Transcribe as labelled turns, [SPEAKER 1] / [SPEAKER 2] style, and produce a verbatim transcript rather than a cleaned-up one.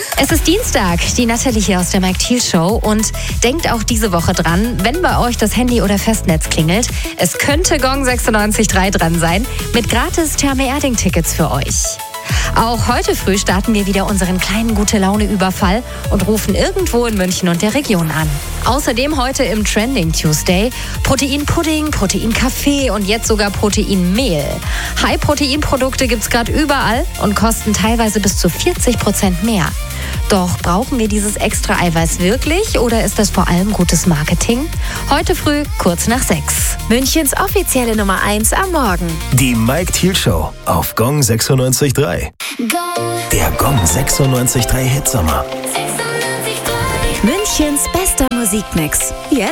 [SPEAKER 1] Es ist Dienstag, die Natalie hier aus der Mike Thiel Show und denkt auch diese Woche dran, wenn bei euch das Handy oder Festnetz klingelt, es könnte Gong sechsundneunzig Komma drei dran sein mit gratis Therme-Erding-Tickets für euch. Auch heute früh starten wir wieder unseren kleinen Gute-Laune-Überfall und rufen irgendwo in München und der Region an. Außerdem heute im Trending Tuesday Proteinpudding, Proteinkaffee und jetzt sogar Proteinmehl. High-Protein-Produkte gibt's gerade überall und kosten teilweise bis zu vierzig Prozent mehr. Doch brauchen wir dieses extra Eiweiß wirklich oder ist das vor allem gutes Marketing? Heute früh, kurz nach sechs.
[SPEAKER 2] Münchens offizielle Nummer eins am Morgen.
[SPEAKER 3] Die Mike Thiel Show auf Gong sechsundneunzig Komma drei. Der Gong sechsundneunzig Komma drei Hitsommer.
[SPEAKER 2] Münchens bester Musikmix. Jetzt